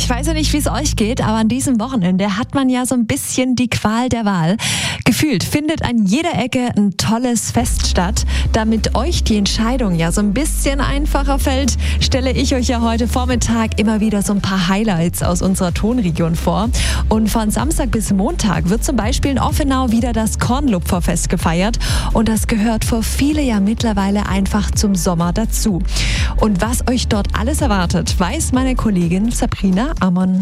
Ich weiß ja nicht, wie es euch geht, aber an diesem Wochenende hat man ja so ein bisschen die Qual der Wahl. Gefühlt findet an jeder Ecke ein tolles Fest statt. Damit euch die Entscheidung ja so ein bisschen einfacher fällt, stelle ich euch ja heute Vormittag immer wieder so ein paar Highlights aus unserer Tonregion vor. Und von Samstag bis Montag wird zum Beispiel in Offenau wieder das Kornlupferfest gefeiert. Und das gehört für viele ja mittlerweile einfach zum Sommer dazu. Und was euch dort alles erwartet, weiß meine Kollegin Sabrina Ammon.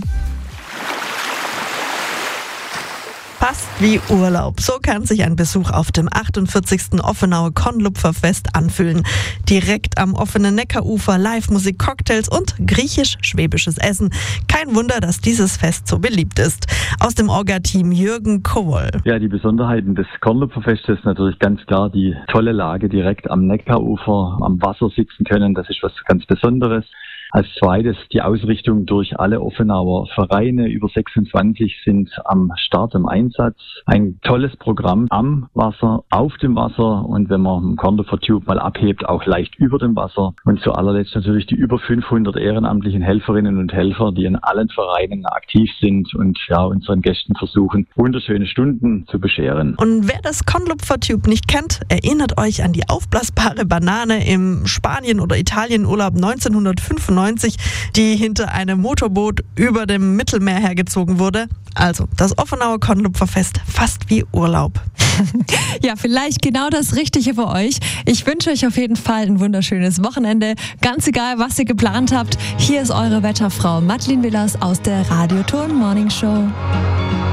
Fast wie Urlaub. So kann sich ein Besuch auf dem 48. Offenauer Kornlupferfest anfühlen. Direkt am offenen Neckarufer, Live-Musik, Cocktails und griechisch-schwäbisches Essen. Kein Wunder, dass dieses Fest so beliebt ist. Aus dem Orga-Team Jürgen Kowoll. Ja, die Besonderheiten des Kornlupferfestes ist natürlich ganz klar die tolle Lage direkt am Neckarufer, am Wasser sitzen können. Das ist was ganz Besonderes. Als zweites die Ausrichtung durch alle Offenauer Vereine. Über 26 sind am Start im Einsatz. Ein tolles Programm am Wasser, auf dem Wasser und wenn man im Kornlupfer Tube mal abhebt, auch leicht über dem Wasser. Und zu allerletzt natürlich die über 500 ehrenamtlichen Helferinnen und Helfer, die in allen Vereinen aktiv sind und ja unseren Gästen versuchen, wunderschöne Stunden zu bescheren. Und wer das Kornlupfer Tube nicht kennt, erinnert euch an die aufblasbare Banane im Spanien- oder Italienurlaub 1995, die hinter einem Motorboot über dem Mittelmeer hergezogen wurde. Also das Offenauer Kornlupferfest, fast wie Urlaub. Ja, vielleicht genau das Richtige für euch. Ich wünsche euch auf jeden Fall ein wunderschönes Wochenende. Ganz egal, was ihr geplant habt. Hier ist eure Wetterfrau Madeleine Willers aus der Radio Ton Morning Show.